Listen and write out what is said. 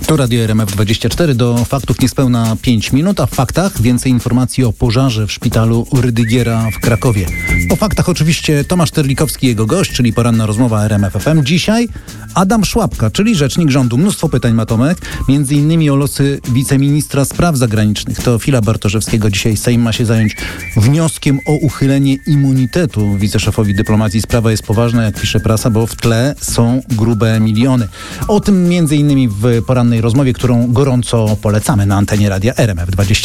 Tu Radio RMF24, do faktów niespełna 5 minut, a w faktach więcej informacji o pożarze w szpitalu Rydygiera w Krakowie. Po faktach oczywiście Tomasz Terlikowski, jego gość, czyli poranna rozmowa RMF FM. Dzisiaj Adam Szłapka, czyli rzecznik rządu. Mnóstwo pytań ma Tomek, między innymi o losy wiceministra spraw zagranicznych. Teofila Bartoszewskiego. Dzisiaj Sejm ma się zająć wnioskiem o uchylenie immunitetu wiceszefowi dyplomacji. Sprawa jest poważna, jak pisze prasa, bo w tle są grube miliony. O tym między innymi w porannej rozmowie, którą gorąco polecamy na antenie radia RMF24.